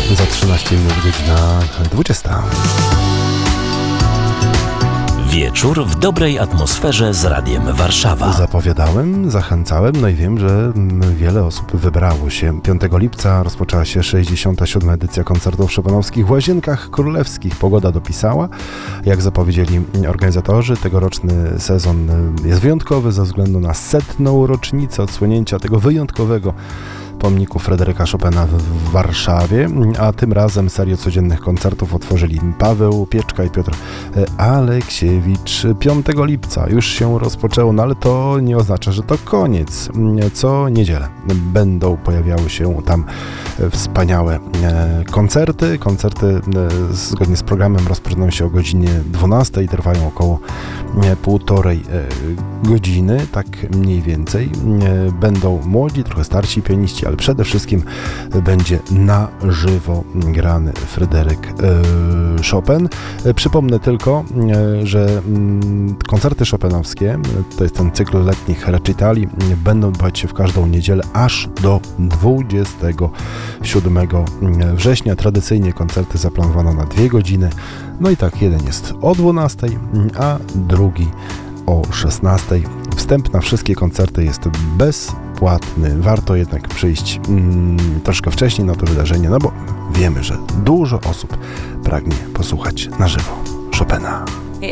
Za 13 minut godzina 20. Wieczór w dobrej atmosferze z Radiem Warszawa. Zapowiadałem, zachęcałem, no i wiem, że wiele osób wybrało się. 5 lipca rozpoczęła się 67. edycja koncertów chopinowskich w Łazienkach Królewskich. Pogoda dopisała. Jak zapowiedzieli organizatorzy, tegoroczny sezon jest wyjątkowy ze względu na 100. rocznicę odsłonięcia tego wyjątkowego pomniku Fryderyka Chopina w Warszawie, a tym razem serię codziennych koncertów otworzyli Paweł Pieczka i Piotr Aleksiewicz. 5 lipca już się rozpoczęło, no ale to nie oznacza, że to koniec. Co niedzielę będą pojawiały się tam wspaniałe koncerty. Koncerty zgodnie z programem rozpoczynają się o godzinie 12 i trwają około półtorej godziny, tak mniej więcej. Będą młodzi, trochę starsi pianiści, ale przede wszystkim będzie na żywo grany Fryderyk Chopin. Przypomnę tylko, że koncerty chopinowskie, to jest ten cykl letnich recitali, będą odbywać się w każdą niedzielę aż do 27 września. Tradycyjnie koncerty zaplanowano na 2 godziny. No i tak, jeden jest o 12, a drugi o 16. Wstęp na wszystkie koncerty jest bezpłatny. Warto jednak przyjść troszkę wcześniej na to wydarzenie, no bo wiemy, że dużo osób pragnie posłuchać na żywo Chopina.